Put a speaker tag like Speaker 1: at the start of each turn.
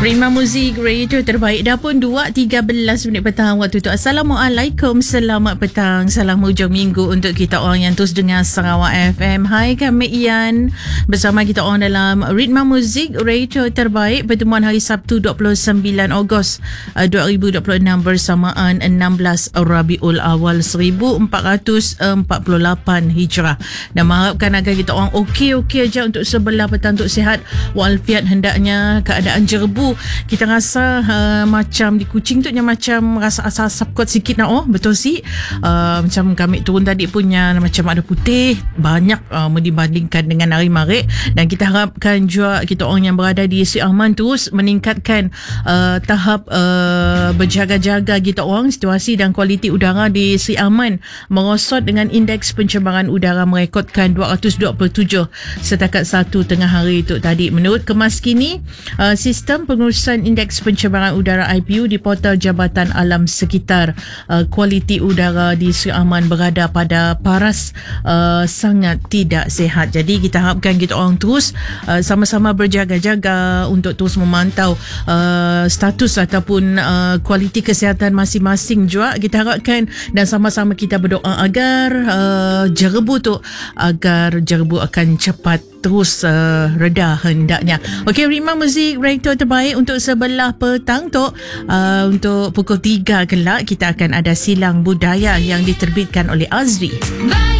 Speaker 1: Rima Muzik Radio terbaik. Dah pun 2.13 minit petang waktu tu. Assalamualaikum, selamat petang, salam hujung minggu untuk kita orang yang terus dengar Sarawak FM. Hai, kami Ian bersama kita orang dalam Rima Muzik Radio terbaik, pertemuan hari Sabtu 29 Ogos 2026 bersamaan 16 Rabiul Awal 1448 Hijrah. Dan mengharapkan agar kita orang okey-okey aja untuk sebelah petang, untuk sihat walafiat hendaknya. Keadaan jerebu kita rasa macam di Kuching tu macam rasa asap kot sikit nak. Oh betul sih, macam kami turun tadi punya macam ada putih banyak dibandingkan dengan hari Maret. Dan kita harapkan juga kita orang yang berada di Sri Aman terus meningkatkan tahap berjaga-jaga kita orang. Situasi dan kualiti udara di Sri Aman merosot dengan indeks pencemaran udara merekodkan 227 setakat 1 tengah hari itu tadi. Menurut Kemas Kini, sistem pengurusan indeks pencemaran udara IPU di portal Jabatan Alam Sekitar, kualiti udara di Sri Aman berada pada paras sangat tidak sihat. Jadi kita harapkan kita orang terus sama-sama berjaga-jaga untuk terus memantau status ataupun kualiti kesihatan masing-masing juga. Kita harapkan dan sama-sama kita berdoa agar jerebu tu, agar jerebu akan cepat terus reda hendaknya. Okey, Rima Muzik Radio terbaik untuk sebelah petang tu. Untuk pukul 3 kelak kita akan ada Silang Budaya yang diterbitkan oleh Azri.